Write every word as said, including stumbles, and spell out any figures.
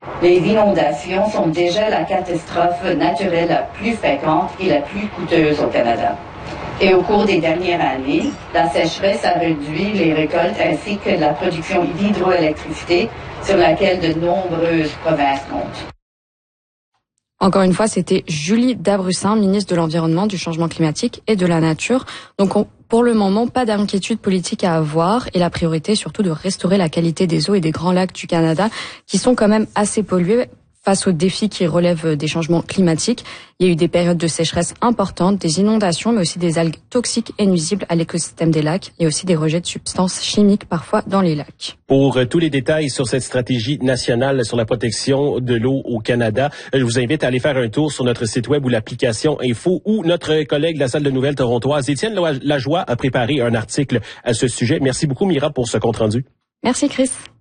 Les inondations sont déjà la catastrophe naturelle la plus fréquente et la plus coûteuse au Canada. Et au cours des dernières années, la sécheresse a réduit les récoltes ainsi que la production d'hydroélectricité sur laquelle de nombreuses provinces comptent. Encore une fois, c'était Julie Dabrussin, ministre de l'Environnement, du Changement climatique et de la Nature. Donc, on, pour le moment, pas d'inquiétude politique à avoir et la priorité est surtout de restaurer la qualité des eaux et des grands lacs du Canada qui sont quand même assez pollués face aux défis qui relèvent des changements climatiques. Il y a eu des périodes de sécheresse importantes, des inondations, mais aussi des algues toxiques et nuisibles à l'écosystème des lacs et aussi des rejets de substances chimiques parfois dans les lacs. Pour tous les détails sur cette stratégie nationale sur la protection de l'eau au Canada, je vous invite à aller faire un tour sur notre site web ou l'application Info où notre collègue de la salle de nouvelles torontoise, Étienne Lajoie, a préparé un article à ce sujet. Merci beaucoup, Mira, pour ce compte-rendu. Merci, Chris.